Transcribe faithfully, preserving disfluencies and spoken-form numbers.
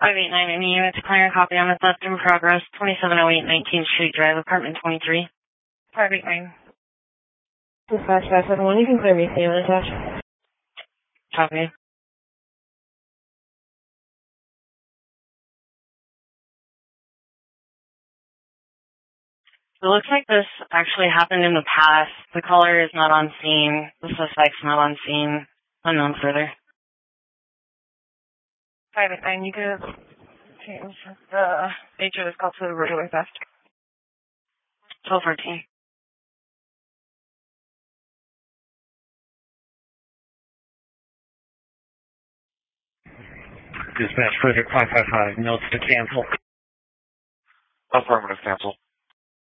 five eight nine M U, it's a clearing copy on the theft in progress, twenty-seven oh eight nineteenth Street Drive, apartment twenty-three. five eight nine. Dispatch five seven one, you can clear me, Steve, dispatch. Copy. It looks like this actually happened in the past. The caller is not on scene. The suspect's not on scene. Unknown further. five eight nine, you could change the nature of this call to a regular theft. twelve fourteen. Dispatch Frederick five five five, notes to cancel. Affirmative, cancel.